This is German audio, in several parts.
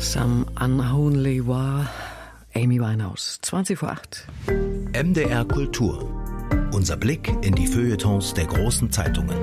Some Unholy War, Amy Winehouse, 20:08. MDR Kultur. Unser Blick in die Feuilletons der großen Zeitungen.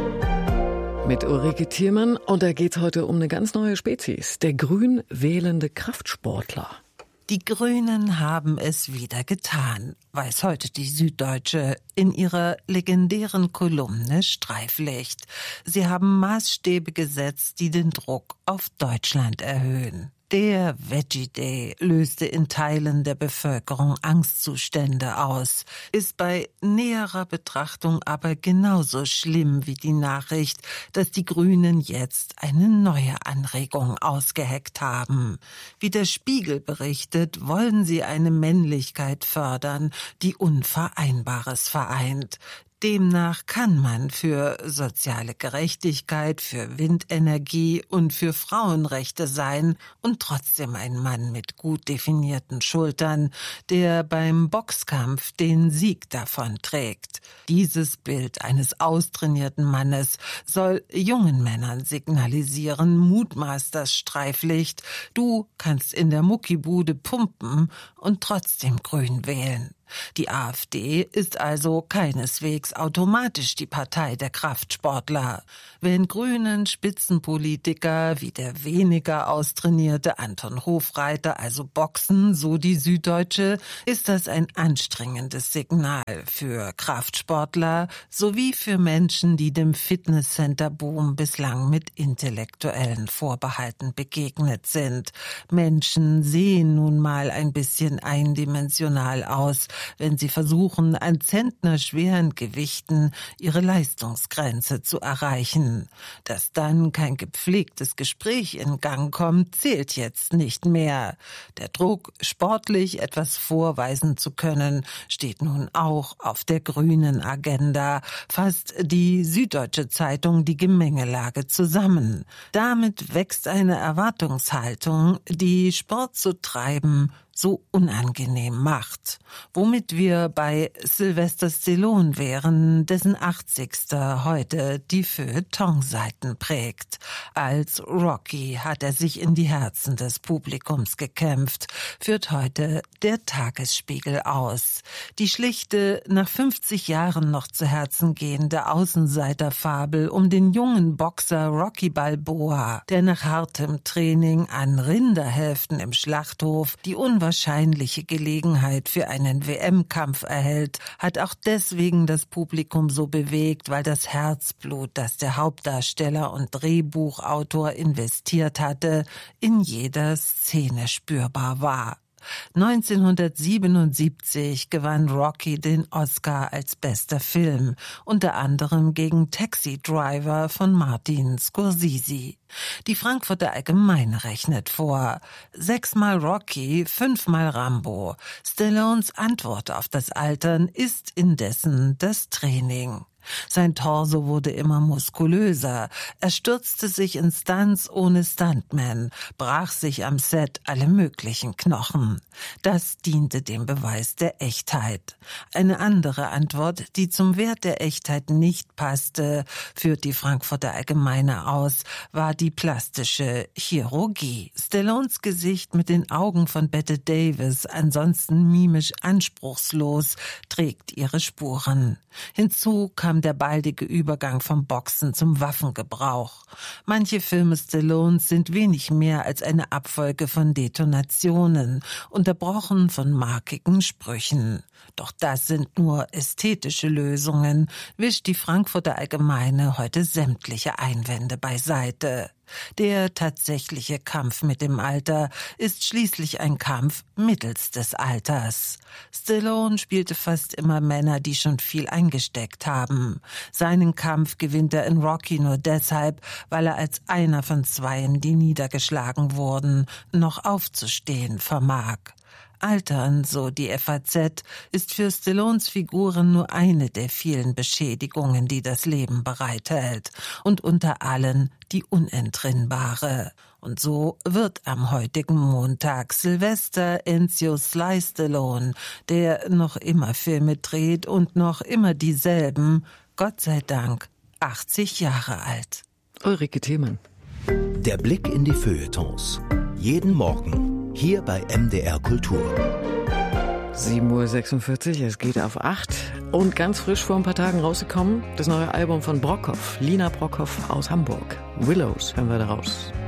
Mit Ulrike Thiermann, und da geht es heute um eine ganz neue Spezies, der grün wählende Kraftsportler. Die Grünen haben es wieder getan, weiß heute die Süddeutsche in ihrer legendären Kolumne Streiflicht. Sie haben Maßstäbe gesetzt, die den Druck auf Deutschland erhöhen. Der Veggie Day löste in Teilen der Bevölkerung Angstzustände aus, ist bei näherer Betrachtung aber genauso schlimm wie die Nachricht, dass die Grünen jetzt eine neue Anregung ausgeheckt haben. Wie der Spiegel berichtet, wollen sie eine Männlichkeit fördern, die Unvereinbares vereint. Demnach kann man für soziale Gerechtigkeit, für Windenergie und für Frauenrechte sein und trotzdem ein Mann mit gut definierten Schultern, der beim Boxkampf den Sieg davonträgt. Dieses Bild eines austrainierten Mannes soll jungen Männern signalisieren, mutmaßt das Streiflicht, du kannst in der Muckibude pumpen und trotzdem grün wählen. Die AfD ist also keineswegs automatisch die Partei der Kraftsportler. Wenn grünen Spitzenpolitiker wie der weniger austrainierte Anton Hofreiter also boxen, so die Süddeutsche, ist das ein anstrengendes Signal für Kraftsportler sowie für Menschen, die dem Fitnesscenter-Boom bislang mit intellektuellen Vorbehalten begegnet sind. Menschen sehen nun mal ein bisschen eindimensional aus, wenn sie versuchen, an zentnerschweren Gewichten ihre Leistungsgrenze zu erreichen. Dass dann kein gepflegtes Gespräch in Gang kommt, zählt jetzt nicht mehr. Der Druck, sportlich etwas vorweisen zu können, steht nun auch auf der grünen Agenda, fasst die Süddeutsche Zeitung die Gemengelage zusammen. Damit wächst eine Erwartungshaltung, die Sport zu treiben so unangenehm macht. Womit wir bei Sylvester Stallone wären, dessen 80. heute die Feuilleton-Seiten prägt. Als Rocky hat er sich in die Herzen des Publikums gekämpft, führt heute der Tagesspiegel aus. Die schlichte, nach 50 Jahren noch zu Herzen gehende Außenseiterfabel um den jungen Boxer Rocky Balboa, der nach hartem Training an Rinderhälften im Schlachthof die wahrscheinliche Gelegenheit für einen WM-Kampf erhält, hat auch deswegen das Publikum so bewegt, weil das Herzblut, das der Hauptdarsteller und Drehbuchautor investiert hatte, in jeder Szene spürbar war. 1977 gewann Rocky den Oscar als bester Film, unter anderem gegen Taxi Driver von Martin Scorsese. Die Frankfurter Allgemeine rechnet vor: 6-mal Rocky, 5-mal Rambo. Stallones Antwort auf das Altern ist indessen das Training. Sein Torso wurde immer muskulöser. Er stürzte sich in Stunts ohne Stuntman, brach sich am Set alle möglichen Knochen. Das diente dem Beweis der Echtheit. Eine andere Antwort, die zum Wert der Echtheit nicht passte, führt die Frankfurter Allgemeine aus, war die plastische Chirurgie. Stallones Gesicht mit den Augen von Bette Davis, ansonsten mimisch anspruchslos, trägt ihre Spuren. Hinzu kam der baldige Übergang vom Boxen zum Waffengebrauch. Manche Filme Stallones sind wenig mehr als eine Abfolge von Detonationen, unterbrochen von markigen Sprüchen. Doch das sind nur ästhetische Lösungen, wischt die Frankfurter Allgemeine heute sämtliche Einwände beiseite. Der tatsächliche Kampf mit dem Alter ist schließlich ein Kampf mittels des Alters. Stallone spielte fast immer Männer, die schon viel eingesteckt haben. Seinen Kampf gewinnt er in Rocky nur deshalb, weil er als einer von zweien, die niedergeschlagen wurden, noch aufzustehen vermag. Altern, so die FAZ, ist für Stallones Figuren nur eine der vielen Beschädigungen, die das Leben bereithält, und unter allen die unentrinnbare. Und so wird am heutigen Montag Sylvester Enzio Sly Stallone, der noch immer Filme dreht und noch immer dieselben, Gott sei Dank 80 Jahre alt. Ulrike Thiemann. Der Blick in die Feuilletons. Jeden Morgen hier bei MDR Kultur. 7:46 Uhr, es geht auf 8. Und ganz frisch vor ein paar Tagen rausgekommen, das neue Album von Brockhoff, Lina Brockhoff aus Hamburg. Willows hören wir daraus.